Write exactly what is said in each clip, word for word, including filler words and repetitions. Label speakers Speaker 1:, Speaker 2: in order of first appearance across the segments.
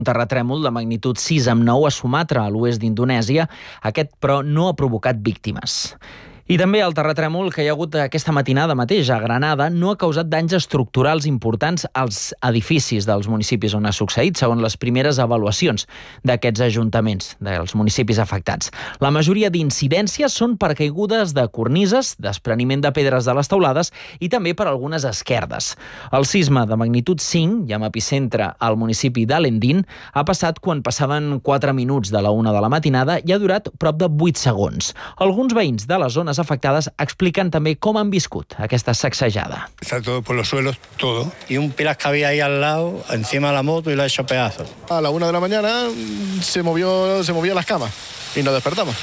Speaker 1: Un terratrèmol de magnitud sis amb nou a Sumatra, a l'oest d'Indonèsia. Aquest, però, no ha provocat víctimes. I també el terratrèmol que hi ha hagut aquesta matinada mateix a Granada no ha causat danys estructurals importants als edificis dels municipis on ha succeït, segons les primeres avaluacions d'aquests ajuntaments, dels municipis afectats. La majoria d'incidències són per caigudes de cornises, despreniment de pedres de les teulades i també per algunes esquerdes. El sisme de magnitud cinc, i amb epicentre al municipi d'Alendín, ha passat quan passaven quatre minuts de la una de la matinada i ha durat prop de vuit segons. Alguns veïns de les zones afectades expliquen també com han viscut aquesta sacsejada.
Speaker 2: Está todo por los suelos, todo.
Speaker 3: Y un pilas que había ahí al lado, encima de la moto y lo ha hecho pedazos.
Speaker 4: A la una de la mañana se movió, se movían las camas y nos despertamos.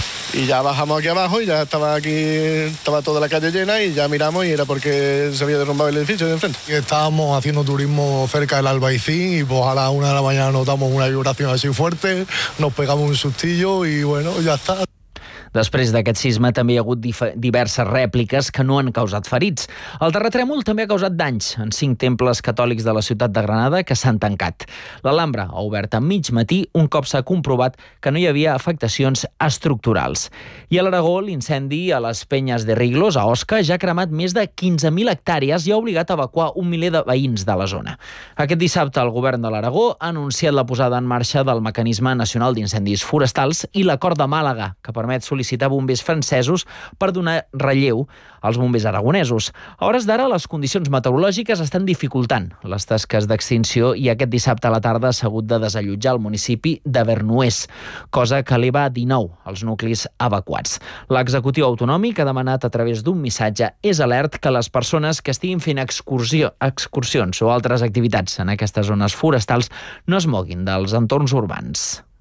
Speaker 4: Y ya bajamos aquí abajo y ya estaba aquí, estaba toda la calle llena y ya miramos y era porque se había derrumbado el edificio de enfrente.
Speaker 5: Estábamos haciendo turismo cerca del Albaicín y pues a la una de la mañana notamos una vibración así fuerte, nos pegamos un sustillo y bueno, ya está.
Speaker 1: Després d'aquest sisme també hi ha hagut diverses rèpliques que no han causat ferits. El terratrèmol també ha causat danys en cinc temples catòlics de la ciutat de Granada que s'han tancat. L'Alhambra ha obert a mig matí un cop s'ha comprovat que no hi havia afectacions estructurals. I a l'Aragó, l'incendi a les Penyes de Riglos, a Osca, ja ha cremat més de quinze mil hectàrees i ha obligat a evacuar un miler de veïns de la zona. Aquest dissabte el govern de l'Aragó ha anunciat la posada en marxa del Mecanisme Nacional d'Incendis Forestals i l'acord de Màlaga, que permet sol·licitar citar bombers francesos per donar relleu als bombers aragonesos. A hores d'ara, les condicions meteorològiques estan dificultant les tasques d'extinció i aquest dissabte a la tarda s'ha hagut de desallotjar el municipi de Bernuers, cosa que eleva a dinou els nuclis evacuats. L'executiu autonòmic ha demanat a través d'un missatge és alert que les persones que estiguin fent excursió, excursions o altres activitats en aquestes zones forestals no es moguin dels entorns urbans.